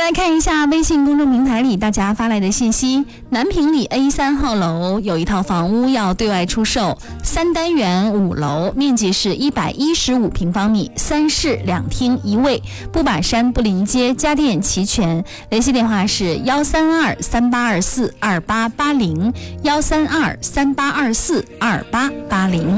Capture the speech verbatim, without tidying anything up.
来看一下微信公众平台里大家发来的信息。南平里 A 三号楼有一套房屋要对外出售，三单元五楼，面积是一百一十五平方米，三室两厅一卫，不把山不临街，家电齐全。联系电话是幺三二三八二四二八八零，幺三二三八二四二八八零。